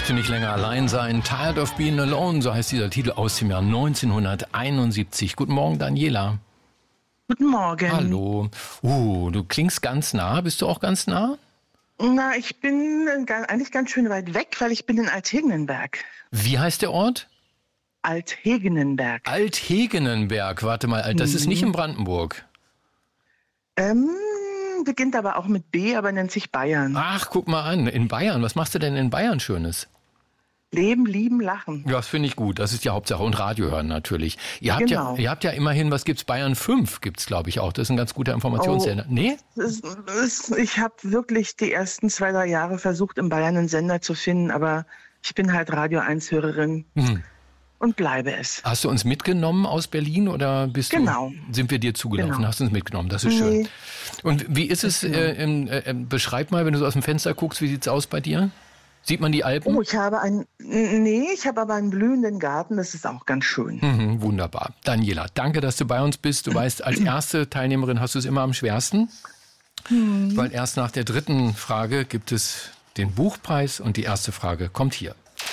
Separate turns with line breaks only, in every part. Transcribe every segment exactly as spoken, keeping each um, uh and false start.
möchte nicht länger allein sein. Tired of being alone, so heißt dieser Titel aus dem Jahr neunzehnhunderteinundsiebzig. Guten Morgen, Daniela.
Guten Morgen.
Hallo. Uh, du klingst ganz nah. Bist du auch ganz nah?
Na, ich bin eigentlich ganz schön weit weg, weil ich bin in Althegenenberg.
Wie heißt der Ort?
Althegenenberg.
Althegenenberg. Warte mal, das ist nicht in Brandenburg.
Ähm, beginnt aber auch mit B, aber nennt sich Bayern.
Ach, guck mal an. In Bayern. Was machst du denn in Bayern Schönes?
Leben, lieben, lachen.
Ja, das finde ich gut. Das ist die Hauptsache. Und Radio hören natürlich. Ihr habt,
Genau.
ja, ihr habt ja immerhin, was gibt's? Bayern fünf gibt's, glaube ich, auch. Das ist ein ganz guter Informationssender.
Oh,
nee?
Es, es, ich habe wirklich die ersten zwei, drei Jahre versucht, in Bayern einen Sender zu finden, aber ich bin halt Radio eins Hörerin.
Hm.
Und bleibe es.
Hast du uns mitgenommen aus Berlin oder bist
Genau.
du, sind wir dir zugelaufen?
Genau.
Hast du uns mitgenommen? Das ist schön.
Nee.
Und wie ist es, äh, äh, beschreib mal, wenn du so aus dem Fenster guckst, wie sieht's aus bei dir? Sieht man die Alpen?
Oh, ich habe einen, nee, ich habe aber einen blühenden Garten, das ist auch ganz schön.
Mhm, wunderbar. Daniela, danke, dass du bei uns bist. Du weißt, als erste Teilnehmerin hast du es immer am schwersten, mhm. weil erst nach der dritten Frage gibt es den Buchpreis und die erste Frage kommt hier.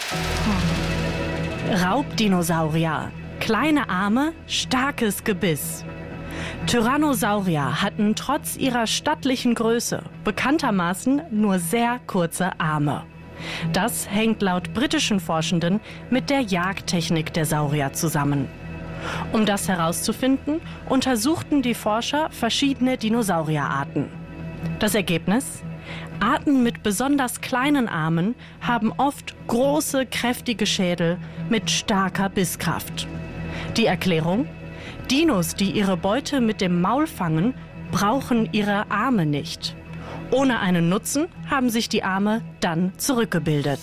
Raubdinosaurier. Kleine Arme, starkes Gebiss. Tyrannosaurier hatten trotz ihrer stattlichen Größe bekanntermaßen nur sehr kurze Arme. Das hängt laut britischen Forschenden mit der Jagdtechnik der Saurier zusammen. Um das herauszufinden, untersuchten die Forscher verschiedene Dinosaurierarten. Das Ergebnis? Arten mit besonders kleinen Armen haben oft große, kräftige Schädel mit starker Bisskraft. Die Erklärung? Dinos, die ihre Beute mit dem Maul fangen, brauchen ihre Arme nicht. Ohne einen Nutzen haben sich die Arme dann zurückgebildet.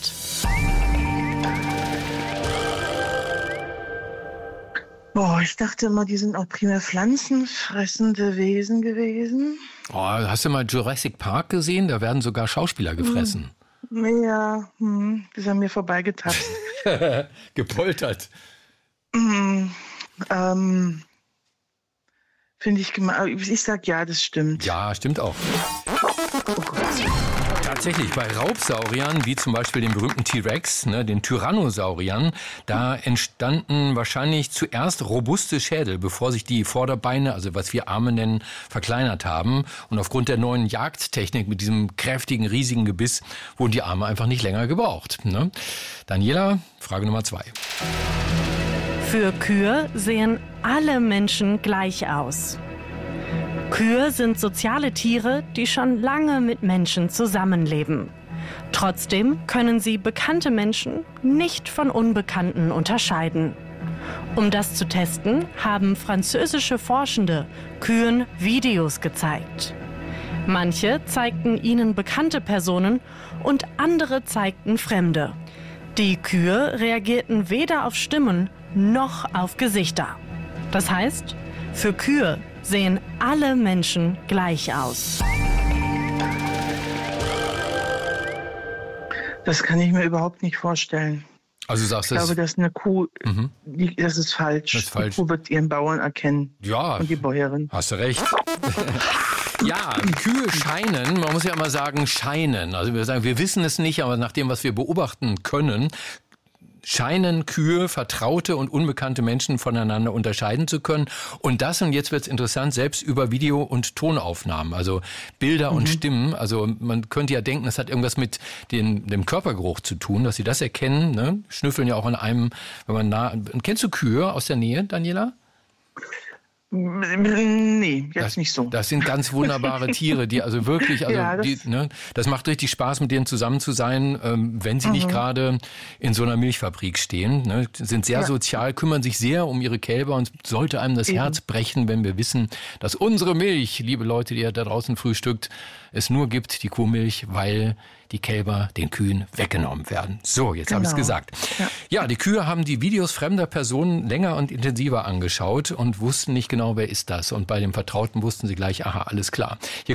Boah, ich dachte immer, die sind auch primär pflanzenfressende Wesen gewesen.
Oh, hast du mal Jurassic Park gesehen? Da werden sogar Schauspieler gefressen.
Hm. Ja, hm, die sind an mir vorbeigetapst.
Gepoltert.
Hm, ähm, finde ich gemein. Ich sag ja, das stimmt.
Ja, stimmt auch.
Oh Gott.
Tatsächlich, bei Raubsauriern, wie zum Beispiel dem berühmten T-Rex, ne, den Tyrannosauriern, da entstanden wahrscheinlich zuerst robuste Schädel, bevor sich die Vorderbeine, also was wir Arme nennen, verkleinert haben. Und aufgrund der neuen Jagdtechnik mit diesem kräftigen, riesigen Gebiss wurden die Arme einfach nicht länger gebraucht. Ne? Daniela, Frage Nummer zwei.
Für Kühe sehen alle Menschen gleich aus. Kühe sind soziale Tiere, die schon lange mit Menschen zusammenleben. Trotzdem können sie bekannte Menschen nicht von Unbekannten unterscheiden. Um das zu testen, haben französische Forschende Kühen Videos gezeigt. Manche zeigten ihnen bekannte Personen und andere zeigten Fremde. Die Kühe reagierten weder auf Stimmen noch auf Gesichter. Das heißt, für Kühe sehen alle Menschen gleich aus.
Das kann ich mir überhaupt nicht vorstellen.
Also sagst du,
ich glaube, dass eine Kuh,
mhm.
die, das ist falsch.
Das ist falsch.
Die Kuh wird ihren Bauern erkennen.
Ja,
und die Bäuerin.
Hast du recht. Ja, Kühe scheinen, man muss ja immer sagen, scheinen. Also wir sagen, wir wissen es nicht, aber nach dem, was wir beobachten können, scheinen Kühe vertraute und unbekannte Menschen voneinander unterscheiden zu können. Und das, und jetzt wird's interessant, selbst über Video- und Tonaufnahmen, also Bilder mhm. und Stimmen. Also man könnte ja denken, das hat irgendwas mit den, dem Körpergeruch zu tun, dass sie das erkennen. Ne? Schnüffeln ja auch an einem, wenn man nah... Kennst du Kühe aus der Nähe, Daniela?
Nee, jetzt
das,
nicht so.
Das sind ganz wunderbare Tiere, die also wirklich, also
ja, das,
die, ne, das macht richtig Spaß, mit denen zusammen zu sein, ähm, wenn sie mhm. nicht gerade in so einer Milchfabrik stehen. Ne, sind sehr ja. sozial, kümmern sich sehr um ihre Kälber und sollte einem das Eben. Herz brechen, wenn wir wissen, dass unsere Milch, liebe Leute, die ihr da draußen frühstückt, es nur gibt, die Kuhmilch, weil die Kälber den Kühen weggenommen werden. So, jetzt genau. habe ich es gesagt. Ja. ja, die Kühe haben die Videos fremder Personen länger und intensiver angeschaut und wussten nicht genau, wer ist das. Und bei dem Vertrauten wussten sie gleich, aha, alles klar. Hier